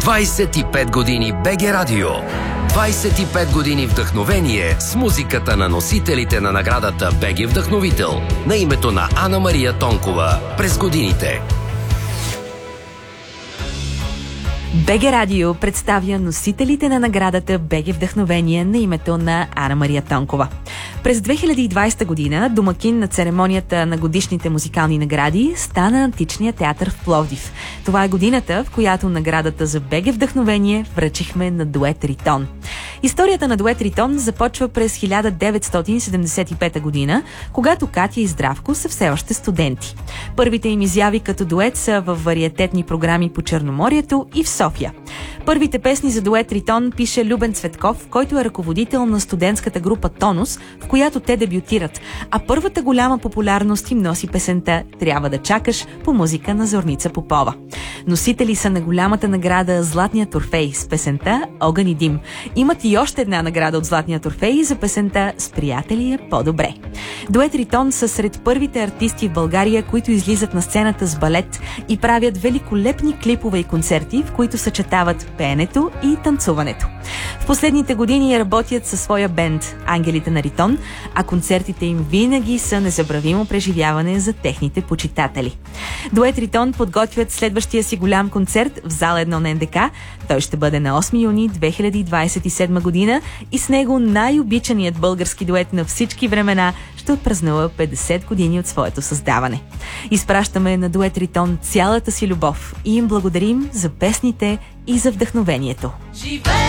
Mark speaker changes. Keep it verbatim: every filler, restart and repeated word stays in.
Speaker 1: двайсет и пет години БГ Радио. двайсет и пет години вдъхновение с музиката на носителите на наградата БГ Вдъхновител на името на Ана Мария Тонкова през годините.
Speaker 2: БГ Радио представя носителите на наградата БГ Вдъхновение на името на Ана Мария Тонкова. През две хиляди и двайсета година домакин на церемонията на годишните музикални награди стана Античният театър в Пловдив. Това е годината, в която наградата за БГ Вдъхновение връчихме на дует Ритон. Историята на дует Ритон започва през хиляда деветстотин седемдесет и пета година, когато Катя и Здравко са все още студенти. Първите им изяви като дует са в вариететни програми по Черноморието и в София. Първите песни за дует Ритон пише Любен Цветков, който е ръководител на студентската група Тонус, в която те дебютират, а първата голяма популярност им носи песента "Трябва да чакаш" по музика на Зорница Попова. Носители са на голямата награда Златният Орфей с песента "Огън и дим". Имат и още една награда от Златният Орфей за песента "С приятели е по-добре". Дует Ритон са сред първите артисти в България, които излизат на сцената с балет и правят великолепни клипове и концерти, в които съчетават пеенето и танцуването. В последните години работят със своя бенд Ангелите на Ритон, а концертите им винаги са незабравимо преживяване за техните почитатели. Дует Ритон подготвят следващия си голям концерт в зала едно на НДК. Той ще бъде на осми юни две хиляди двайсет и седма година и с него най-обичаният български дует на всички времена ще отпразнува петдесет години от своето създаване. Изпращаме на дует Ритон цялата си любов и им благодарим за песните и за вдъхновението.
Speaker 3: Живее!